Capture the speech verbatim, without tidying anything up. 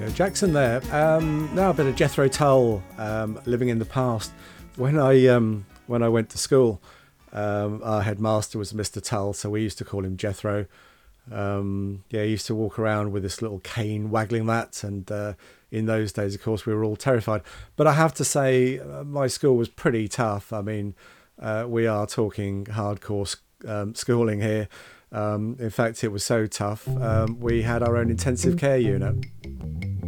Jackson there. Um, now a bit of Jethro Tull, um, Living in the Past. When I um, when I went to school, um, our headmaster was Mister Tull, so we used to call him Jethro. Um, yeah, he used to walk around with this little cane waggling that, and uh, in those days, of course, we were all terrified. But I have to say, uh, my school was pretty tough. I mean, uh, we are talking hardcore um, schooling here. Um, in fact, it was so tough, um, we had our own intensive care unit.